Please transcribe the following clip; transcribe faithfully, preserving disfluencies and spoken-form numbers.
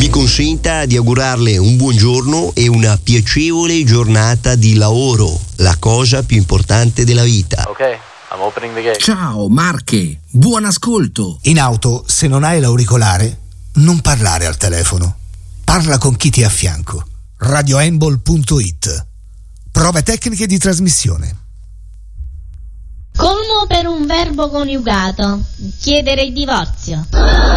Mi consenta di augurarle un buongiorno e una piacevole giornata di lavoro, la cosa più importante della vita. Ok, I'm opening the gate. Ciao Marche, buon ascolto. In auto, se non hai l'auricolare, non parlare al telefono. Parla con chi ti è a fianco. radioembol punto it. Prove tecniche di trasmissione. Colmo per un verbo coniugato. Chiedere il divorzio.